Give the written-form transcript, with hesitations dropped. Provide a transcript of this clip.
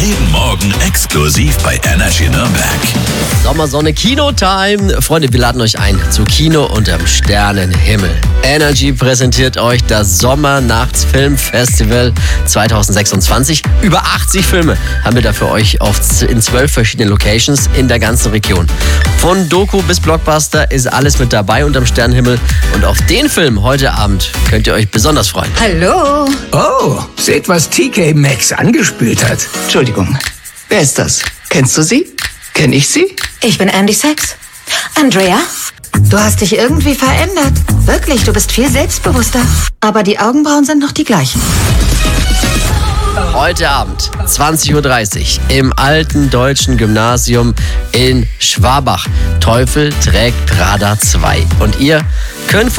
Jeden Morgen exklusiv bei Energy Nürnberg. Sommersonne Kino-Time. Freunde, wir laden euch ein zu Kino unterm Sternenhimmel. Energy präsentiert euch das Sommernachtsfilmfestival 2026. Über 80 Filme haben wir da für euch in 12 verschiedenen Locations in der ganzen Region. Von Doku bis Blockbuster ist alles mit dabei unterm Sternenhimmel. Und auf den Film heute Abend könnt ihr euch besonders freuen. Hallo? Oh, seht, was TK Maxx angespült hat. Entschuldigung, wer ist das? Kennst du sie? Kenn ich sie? Ich bin Andy Sachs. Andrea? Du hast dich irgendwie verändert. Wirklich, du bist viel selbstbewusster. Aber die Augenbrauen sind noch die gleichen. Heute Abend, 20:30 Uhr, im Alten Deutschen Gymnasium in Schwabach. Teufel trägt Prada 2. Und ihr könnt